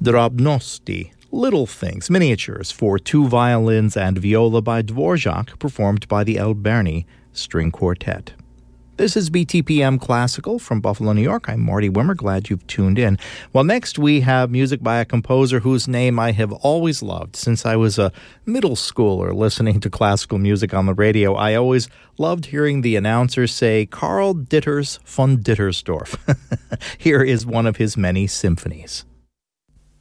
Drobnosti, Little Things, Miniatures for two violins and viola by Dvorak, performed by the Alberni String Quartet. This is BTPM Classical from Buffalo, New York. I'm Marty Wimmer. Glad you've tuned in. Well, next we have music by a composer whose name I have always loved. Since I was a middle schooler listening to classical music on the radio, I always loved hearing the announcers say, Karl Ditters von Dittersdorf. Here is one of his many symphonies.